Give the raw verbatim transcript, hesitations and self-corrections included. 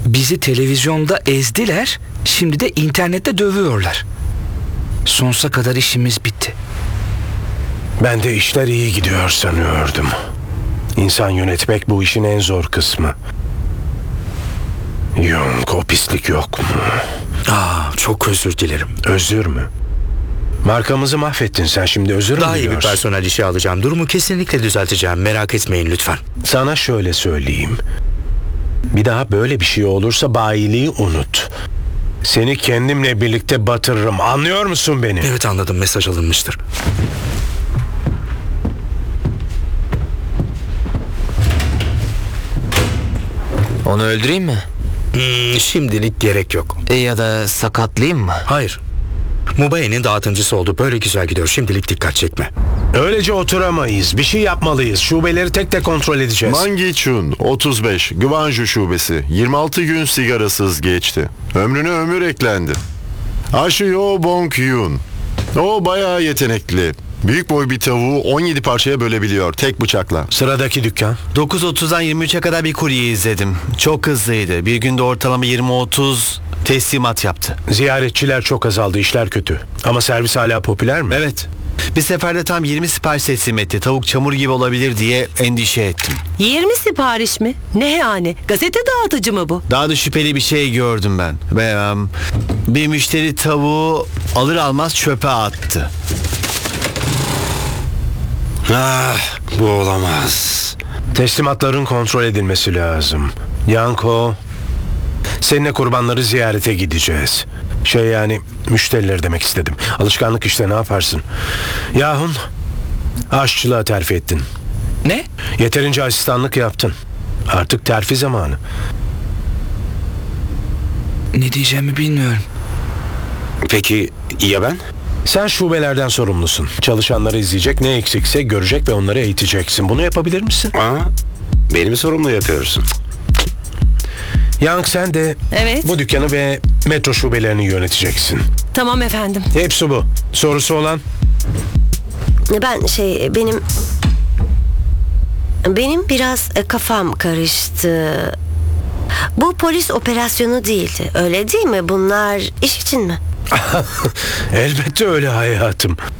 Bizi televizyonda ezdiler, şimdi de internette dövüyorlar. Sonsuza kadar işimiz bitti. Ben de işler iyi gidiyor sanıyordum. İnsan yönetmek bu işin en zor kısmı. Yok, o pislik yok mu? Aa, çok özür dilerim. Özür mü? Markamızı mahvettin sen, şimdi özür mü Daha iyi bir diliyorsun? personel işe alacağım. Durumu kesinlikle düzelteceğim. Merak etmeyin lütfen. Sana şöyle söyleyeyim. Bir daha böyle bir şey olursa bayiliği unut. Seni kendimle birlikte batırırım. Anlıyor musun beni? Evet, anladım. Mesaj alınmıştır. Onu öldüreyim mi? Hmm, şimdilik gerek yok. E, ya da sakatlayayım mı? Hayır. Mubaye'nin dağıtıcısı oldu. Böyle güzel gidiyor. Şimdilik dikkat çekme. Öylece oturamayız. Bir şey yapmalıyız. Şubeleri tek tek kontrol edeceğiz. Mangi Chun, otuz beş, Gwanju şubesi. yirmi altı gün sigarasız geçti. Ömrüne ömür eklendi. Ashio Bong Yun. O bayağı yetenekli. Büyük boy bir tavuğu on yedi parçaya bölebiliyor tek bıçakla. Sıradaki dükkan. dokuz otuzdan yirmi üçe kadar bir kurye izledim. Çok hızlıydı. Bir günde ortalama yirmi otuz teslimat yaptı. Ziyaretçiler çok azaldı. İşler kötü. Ama servis hala popüler mi? Evet. Bir seferde tam yirmi sipariş teslim etti. Tavuk çamur gibi olabilir diye endişe ettim. yirmi sipariş mi? Ne yani? Gazete dağıtıcı mı bu? Daha da şüpheli bir şey gördüm ben. Ve um, bir müşteri tavuğu alır almaz çöpe attı. Ah, bu olamaz. Teslimatların kontrol edilmesi lazım. Yanko, seninle kurbanları ziyarete gideceğiz. Şey yani, müşterileri demek istedim. Alışkanlık işte, ne yaparsın? Yahun, aşçılığa terfi ettin. Ne? Yeterince asistanlık yaptın. Artık terfi zamanı. Ne diyeceğimi bilmiyorum. Peki ya ben? Sen şubelerden sorumlusun. Çalışanları izleyecek, ne eksikse görecek ve onları eğiteceksin. Bunu yapabilir misin? Aa, beni mi sorumlu yapıyorsun? Yang, sen de Evet. bu dükkanı ve metro şubelerini yöneteceksin. Tamam efendim. Hepsi bu. Sorusu olan? Ben şey benim benim biraz e, kafam karıştı. Bu polis operasyonu değildi. Öyle değil mi? Bunlar iş için mi? Elbette öyle hayatım.